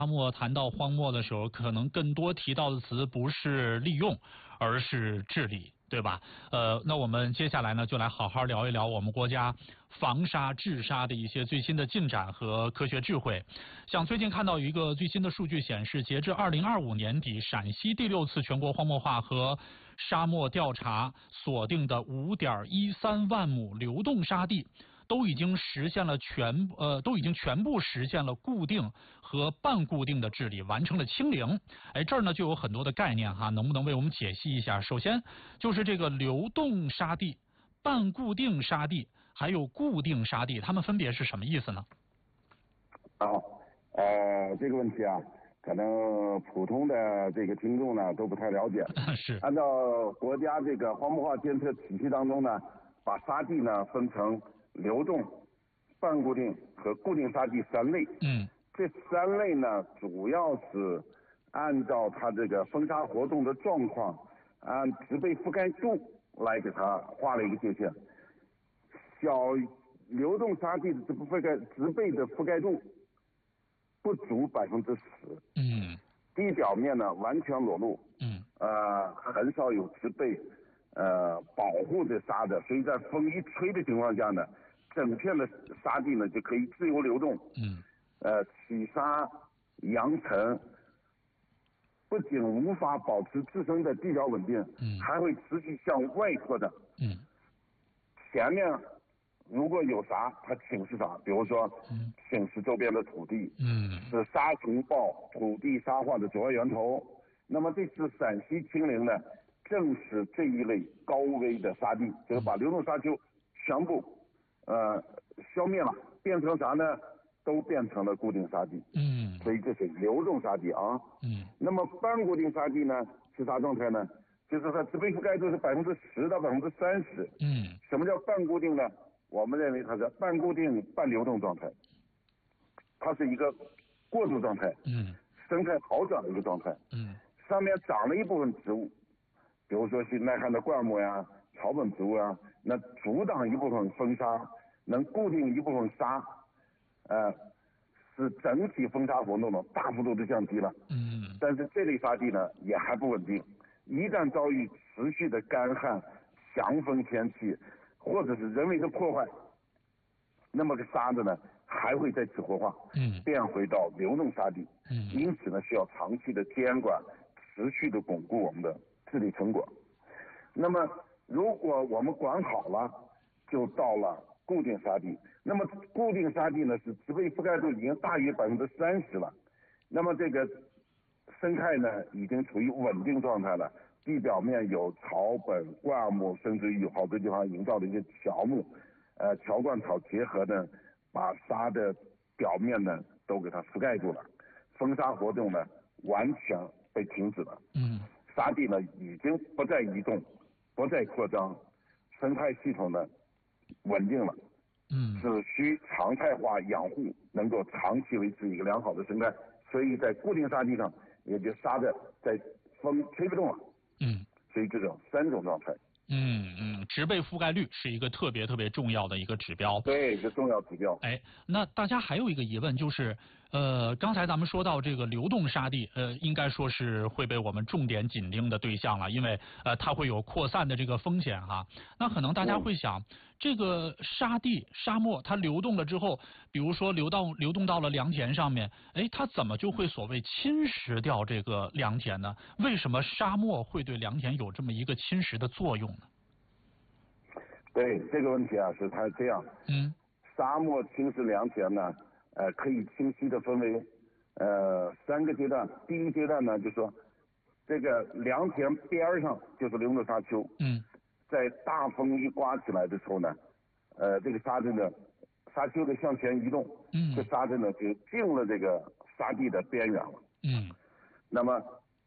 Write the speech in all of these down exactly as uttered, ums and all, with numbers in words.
沙漠谈到荒漠的时候，可能更多提到的词不是利用，而是治理，对吧？呃，那我们接下来呢，就来好好聊一聊我们国家防沙治沙的一些最新的进展和科学智慧。像最近看到一个最新的数据显示，截至二零二五年底，陕西第六次全国荒漠化和沙漠调查锁定的五点一三万亩流动沙地，都已经实现了全呃都已经全部实现了固定和半固定的治理，完成了清零。哎，这儿呢就有很多的概念哈，能不能为我们解析一下？首先就是这个流动沙地、半固定沙地还有固定沙地，它们分别是什么意思呢？ 好，呃，这个问题啊，可能普通的这个听众呢都不太了解。 是。 按照国家这个荒漠化监测体系当中呢，把沙地呢分成流动、半固定和固定沙地三类。 嗯。 这三类呢，主要是按照它这个风沙活动的状况，按植被覆盖度来给它画了一个界限。小流动沙地的植被覆盖植被的覆盖度不足百分之十。 嗯。 地表面呢完全裸露。 嗯。 呃，很少有植被呃保护着沙的，所以在风一吹的情况下呢，整片的沙地呢就可以自由流动。 嗯。 呃，起沙扬尘，不仅无法保持自身的地表稳定， 嗯， 还会持续向外扩展。 嗯， 前面如果有啥，它侵蚀啥，比如说， 嗯， 侵蚀周边的土地， 嗯， 是沙尘暴、土地沙化的主要源头。那么这次陕西清零呢，正是这一类高危的沙地，就是把流动沙丘全部呃消灭了，变成啥呢？都变成了固定沙地。 嗯， 所以这是流动沙地啊。 嗯， 那么半固定沙地呢是啥状态呢？就是它植被覆盖度是百分之十到百分之三十。 嗯， 什么叫半固定呢？我们认为它是半固定半流动状态，它是一个过渡状态。 嗯， 生态好转的一个状态。 嗯， 上面长了一部分植物，比如说是耐旱的灌木呀、草本植物啊，那阻挡一部分风沙，能固定一部分沙。呃，使整体风沙活动呢大幅度的降低了。 嗯， 但是这类沙地呢也还不稳定，一旦遭遇持续的干旱、强风天气，或者是人为的破坏，那么这沙子呢还会再次活化， 嗯， 变回到流动沙地。 嗯， 因此呢需要长期的监管，持续的巩固我们的治理成果。那么如果我们管好了，就到了固定沙地。那么固定沙地呢是植被覆盖度已经大于百分之三十了，那么这个生态呢已经处于稳定状态了，地表面有草本、灌木，甚至于有好多地方营造的一些乔木，呃乔灌草结合呢，把沙的表面呢都给它覆盖住了，风沙活动呢完全被停止了。 嗯， 沙地呢已经不再移动，不再扩张，生态系统呢稳定了。 嗯， 只需常态化养护，能够长期维持一个良好的生态。所以在固定沙地上，也就沙的在风吹不动了。 嗯， 所以这种三种状态。 嗯嗯，植被覆盖率是一个特别特别重要的一个指标。 对，是重要指标。 哎，那大家还有一个疑问就是，呃，刚才咱们说到这个流动沙地，呃，应该说是会被我们重点紧盯的对象了，因为呃它会有扩散的这个风险哈。那可能大家会想，嗯、这个沙地、沙漠它流动了之后，比如说流到流动到了良田上面，哎，它怎么就会所谓侵蚀掉这个良田呢？为什么沙漠会对良田有这么一个侵蚀的作用呢？ 对这个问题啊，是它这样。 嗯， 沙漠侵蚀良田呢，呃，可以清晰的分为呃三个阶段。第一阶段呢，就是说这个良田边上就是流动沙丘。 嗯， 在大风一刮起来的时候呢，呃，这个沙子呢，沙丘的向前移动， 嗯， 这沙子呢就进了这个沙地的边缘了。 嗯， 那么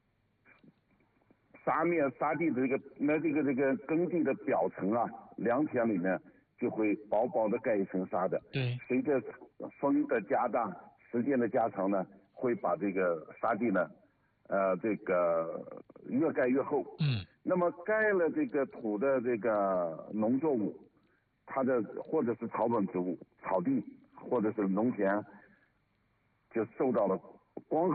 沙面沙地的这个那这个这个耕地的表层啊，良田里面就会薄薄的盖一层沙的。 对， 随着风的加大，时间的加长呢，会把这个沙地呢，呃，这个越盖越厚。 嗯。 那么盖了这个土的这个农作物，它的或者是草本植物、草地或者是农田，就受到了光